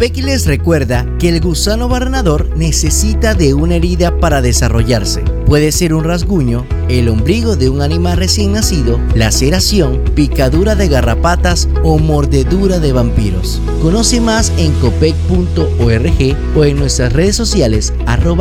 Copec les recuerda que el gusano barrenador necesita de una herida para desarrollarse. Puede ser un rasguño, el ombligo de un animal recién nacido, laceración, picadura de garrapatas o mordedura de vampiros. Conoce más en copec.org o en nuestras redes sociales